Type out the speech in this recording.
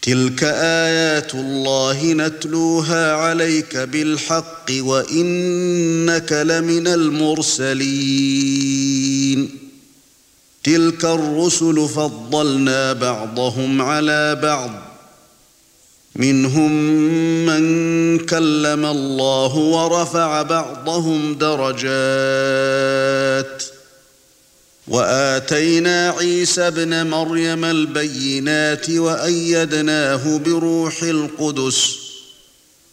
تِلْكَ آيَاتُ اللَّهِ نَتْلُوهَا عَلَيْكَ بِالْحَقِّ وَإِنَّكَ لَمِنَ الْمُرْسَلِينَ تِلْكَ الرُّسُلُ فَضَّلْنَا بَعْضَهُمْ عَلَى بَعْضٍ مِنْهُمْ مَنْ كَلَّمَ اللَّهُ وَرَفَعَ بَعْضَهُمْ دَرَجَاتٍ وَآتَيْنَا عِيسَى ابْنَ مَرْيَمَ الْبَيِّنَاتِ وَأَيَّدْنَاهُ بِرُوحِ الْقُدُسِ